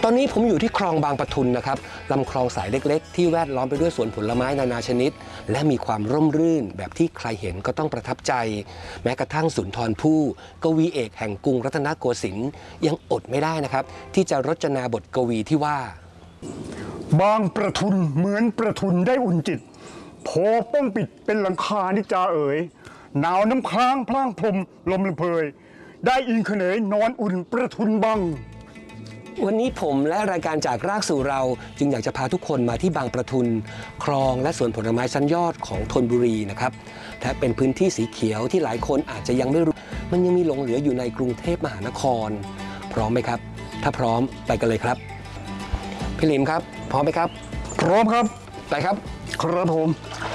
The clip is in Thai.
ตอนนี้ผมอยู่ที่คลองบางปะทุนนะครับลำคลองสายเล็กๆที่แวดล้อมไปด้วยสวนผลไม้นานาชนิดและมีความร่มรื่นแบบที่ใครเห็นก็ต้องประทับใจแม้กระทั่งสุนทรภู่กวีเอกแห่งกรุงรัตนโกสินทร์ยังอดไม่ได้นะครับที่จะรจนาบทกวีที่ว่าบางประทุนเหมือนประทุนได้อุ่นจิตโผป้องปิดเป็นหลังคานิจาเอ๋ยหนาวน้ำค้างพล่างพรมลมละเพยได้อิงเขนยนอนอุ่นประทุนบังวันนี้ผมและรายการจากรากสู่เราจึงอยากจะพาทุกคนมาที่บางประทุนคลองและสวนผลไม้ชั้นยอดของธนบุรีนะครับและเป็นพื้นที่สีเขียวที่หลายคนอาจจะยังไม่รู้มันยังมีหลงเหลืออยู่ในกรุงเทพมหานครพร้อมไหมครับถ้าพร้อมไปกันเลยครับพี่ลิมครับพร้อมไหมครับพร้อมครับไปครับครับผม